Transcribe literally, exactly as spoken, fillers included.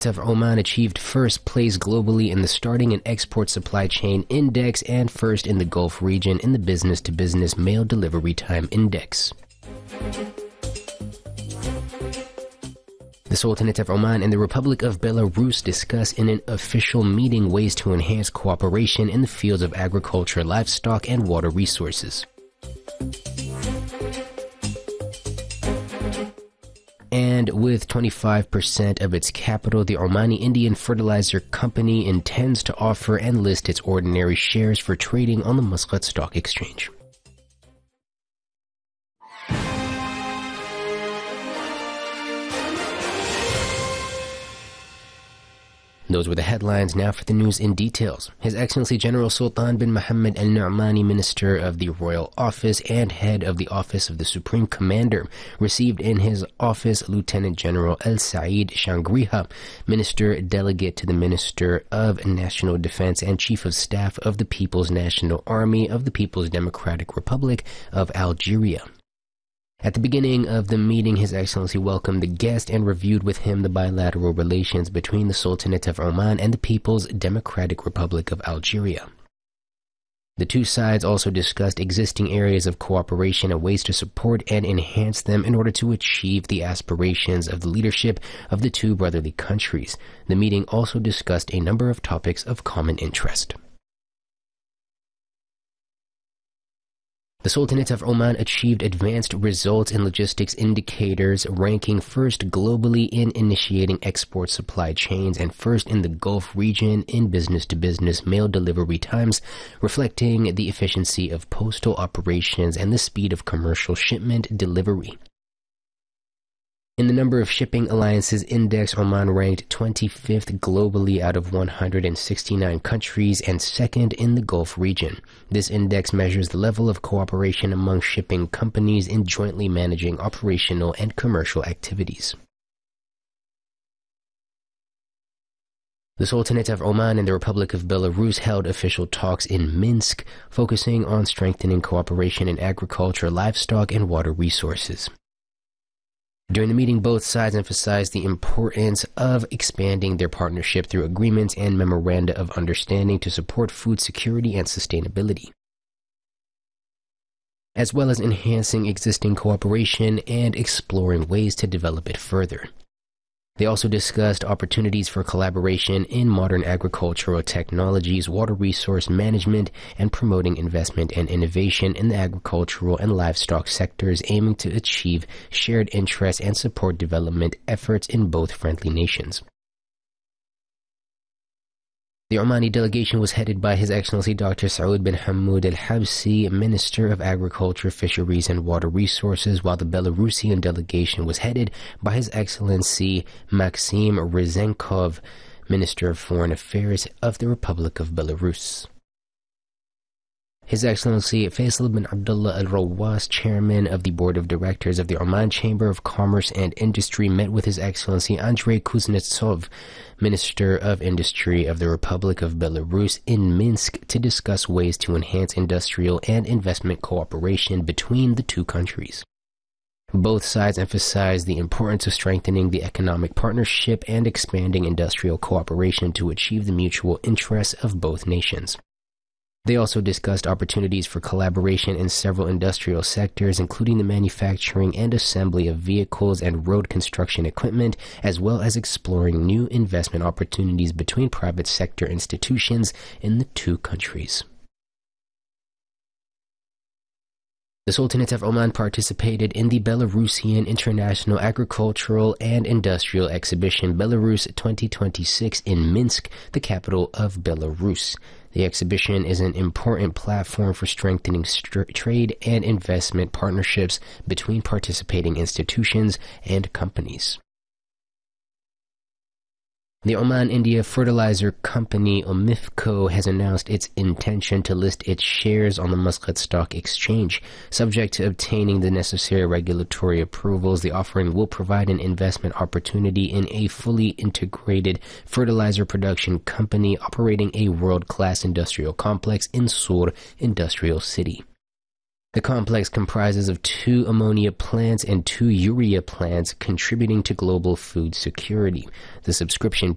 of Oman achieved first place globally in the Starting and Export Supply Chain Index and first in the Gulf region in the Business-to-Business Mail Delivery Time Index. The Sultanate of Oman and the Republic of Belarus discuss in an official meeting ways to enhance cooperation in the fields of agriculture, livestock, and water resources. And with twenty-five percent of its capital, the Omani Indian Fertilizer Company intends to offer and list its ordinary shares for trading on the Muscat Stock Exchange. Those were the headlines. Now for the news in details. His Excellency General Sultan bin Mohammed Al Nu'mani, Minister of the Royal Office and Head of the Office of the Supreme Commander, received in his office Lieutenant General Al Saeed Shangriha, Minister Delegate to the Minister of National Defense and Chief of Staff of the People's National Army of the People's Democratic Republic of Algeria. At the beginning of the meeting, His Excellency welcomed the guest and reviewed with him the bilateral relations between the Sultanate of Oman and the People's Democratic Republic of Algeria. The two sides also discussed existing areas of cooperation and ways to support and enhance them in order to achieve the aspirations of the leadership of the two brotherly countries. The meeting also discussed a number of topics of common interest. The Sultanate of Oman achieved advanced results in logistics indicators, ranking first globally in initiating export supply chains and first in the Gulf region in business-to-business mail delivery times, reflecting the efficiency of postal operations and the speed of commercial shipment delivery. In the number of shipping alliances index, Oman ranked twenty-fifth globally out of one hundred sixty-nine countries and second in the Gulf region. This index measures the level of cooperation among shipping companies in jointly managing operational and commercial activities. The Sultanate of Oman and the Republic of Belarus held official talks in Minsk, focusing on strengthening cooperation in agriculture, livestock, and water resources. During the meeting, both sides emphasized the importance of expanding their partnership through agreements and memoranda of understanding to support food security and sustainability, as well as enhancing existing cooperation and exploring ways to develop it further. They also discussed opportunities for collaboration in modern agricultural technologies, water resource management, and promoting investment and innovation in the agricultural and livestock sectors, aiming to achieve shared interests and support development efforts in both friendly nations. The Omani delegation was headed by His Excellency Doctor Saud bin Hamoud Al-Habsi, Minister of Agriculture, Fisheries, and Water Resources, while the Belarusian delegation was headed by His Excellency Maxim Ryzenkov, Minister of Foreign Affairs of the Republic of Belarus. His Excellency Faisal bin Abdullah Al-Rawas, Chairman of the Board of Directors of the Oman Chamber of Commerce and Industry, met with His Excellency Andrei Kuznetsov, Minister of Industry of the Republic of Belarus, in Minsk to discuss ways to enhance industrial and investment cooperation between the two countries. Both sides emphasized the importance of strengthening the economic partnership and expanding industrial cooperation to achieve the mutual interests of both nations. They also discussed opportunities for collaboration in several industrial sectors, including the manufacturing and assembly of vehicles and road construction equipment, as well as exploring new investment opportunities between private sector institutions in the two countries. The Sultanate of Oman participated in the Belarusian International Agricultural and Industrial Exhibition Belarus twenty twenty-six in Minsk, the capital of Belarus. The exhibition is an important platform for strengthening st- trade and investment partnerships between participating institutions and companies. The Oman India Fertilizer Company, OMIFCO, has announced its intention to list its shares on the Muscat Stock Exchange. Subject to obtaining the necessary regulatory approvals, the offering will provide an investment opportunity in a fully integrated fertilizer production company operating a world-class industrial complex in Sur Industrial City. The complex comprises of two ammonia plants and two urea plants, contributing to global food security. The subscription